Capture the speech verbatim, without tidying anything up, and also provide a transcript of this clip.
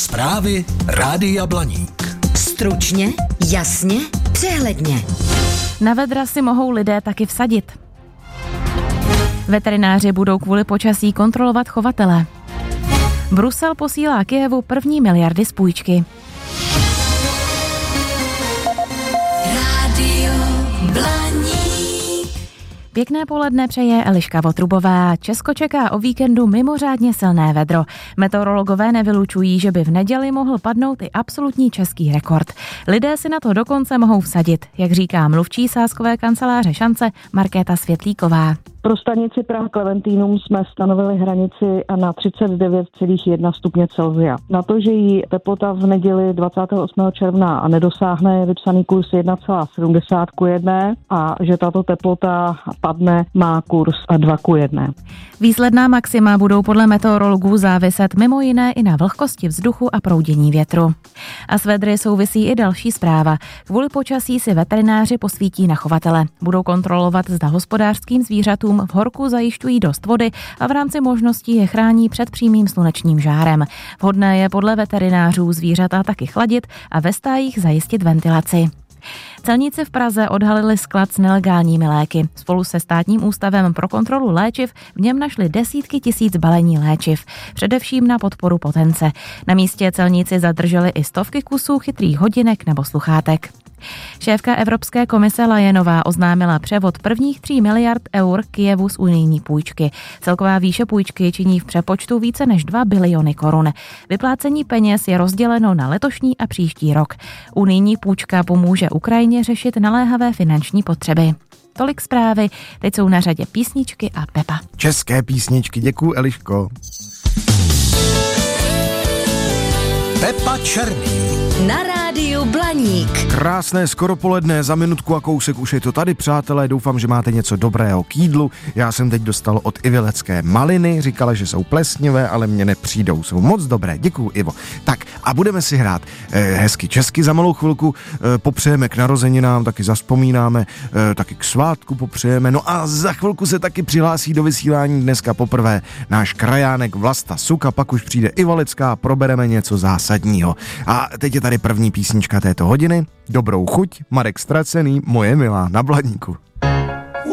Zprávy Rádia Blaník. Stručně, jasně, přehledně. Na vedra si mohou lidé taky vsadit. Veterináři budou kvůli počasí kontrolovat chovatele. Brusel posílá Kyjevu první miliardy z půjčky. Rádio Blaník. Pěkné poledne přeje Eliška Votrubová. Česko čeká o víkendu mimořádně silné vedro. Meteorologové nevylučují, že by v neděli mohl padnout i absolutní český rekord. Lidé si na to dokonce mohou vsadit, jak říká mluvčí sázkové kanceláře Šance Markéta Světlíková. Pro stanici Praha Klementínum jsme stanovili hranici na třicet devět celá jedna stupně Celsia. Na to, že jí teplota v neděli dvacátého osmého června nedosáhne, je vypsaný kurz jedna celá sedmdesát ku jedné a že tato teplota padne, má kurz dva ku jedné. Výsledná maxima budou podle meteorologů záviset mimo jiné i na vlhkosti vzduchu a proudění větru. A s vedry souvisí i další zpráva. Kvůli počasí si veterináři posvítí na chovatele. Budou kontrolovat, zda hospodářským zvířatům v horku zajišťují dost vody a v rámci možností je chrání před přímým slunečním žárem. Vhodné je podle veterinářů zvířata taky chladit a ve stájích zajistit ventilaci. Celníci v Praze odhalili sklad s nelegálními léky. Spolu se Státním ústavem pro kontrolu léčiv v něm našli desítky tisíc balení léčiv, především na podporu potence. Na místě celníci zadrželi i stovky kusů chytrých hodinek nebo sluchátek. Šéfka Evropské komise Lajenová oznámila převod prvních tří miliard eur Kyjevu z unijní půjčky. Celková výše půjčky činí v přepočtu více než dva biliony korun. Vyplácení peněz je rozděleno na letošní a příští rok. Unijní půjčka pomůže Ukrajině řešit naléhavé finanční potřeby. Tolik zprávy, teď jsou na řadě písničky a Pepa. České písničky, děkuju Eliško. Pepa Černý. Na rádiu Blaník. Krásné skoro poledne, za minutku a kousek už je to tady, přátelé, doufám, že máte něco dobrého k jídlu. Já jsem teď dostal od Ivy lecké maliny, říkala, že jsou plesnivé, ale mně nepřijdou, jsou moc dobré, děkuju Ivo. Tak a budeme si hrát eh, hezky česky za malou chvilku, eh, popřejeme k narozeninám, taky zazpomínáme, eh, taky k svátku popřejeme, no a za chvilku se taky přihlásí do vysílání dneska poprvé náš krajánek Vlasta Suka, pak už přijde Iva lecká, probereme něco zásadního. A teď je tady první písnička této hodiny. Dobrou chuť, Marek Ztracený, Moje milá na Blaníku.